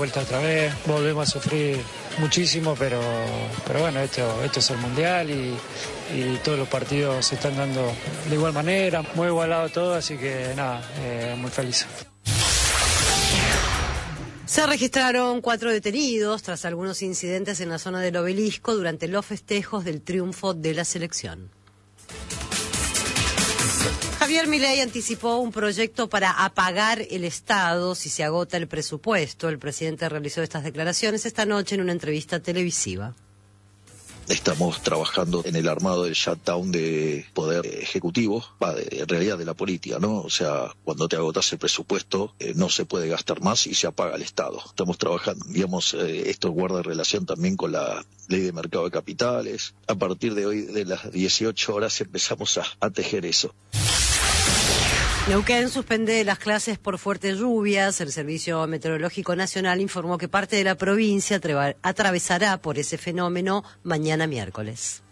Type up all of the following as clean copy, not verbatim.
vuelta otra vez. Volvemos a sufrir muchísimo, pero bueno, esto es el Mundial y todos los partidos se están dando de igual manera, muy igualado todo, así que nada, muy feliz. Se registraron 4 detenidos tras algunos incidentes en la zona del Obelisco durante los festejos del triunfo de la selección. Javier Milei anticipó un proyecto para apagar el Estado si se agota el presupuesto. El presidente realizó estas declaraciones esta noche en una entrevista televisiva. Estamos trabajando en el armado del shutdown de poder ejecutivo, en realidad de la política, ¿no? O sea, cuando te agotas el presupuesto, no se puede gastar más y se apaga el Estado. Estamos trabajando, digamos, esto guarda relación también con la ley de mercado de capitales. A partir de hoy, de las 18 horas, empezamos a tejer eso. Neuquén suspende las clases por fuertes lluvias. El Servicio Meteorológico Nacional informó que parte de la provincia atravesará por ese fenómeno mañana miércoles.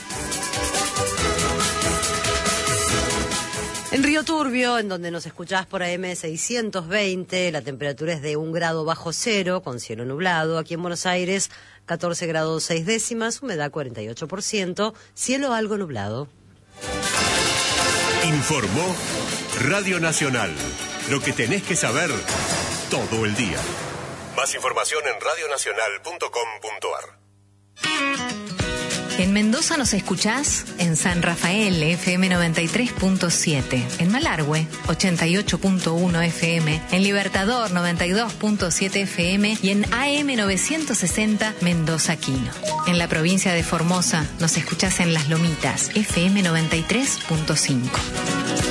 En Río Turbio, en donde nos escuchás por AM 620, la temperatura es de 1 grado bajo cero, con cielo nublado. Aquí en Buenos Aires, 14 grados 6 décimas, humedad 48%, cielo algo nublado. Informó Radio Nacional. Lo que tenés que saber todo el día. Más información en radionacional.com.ar. En Mendoza nos escuchás en San Rafael, FM 93.7, en Malargüe, 88.1 FM, en Libertador, 92.7 FM y en AM 960 Mendoza Quino. En la provincia de Formosa nos escuchás en Las Lomitas, FM 93.5.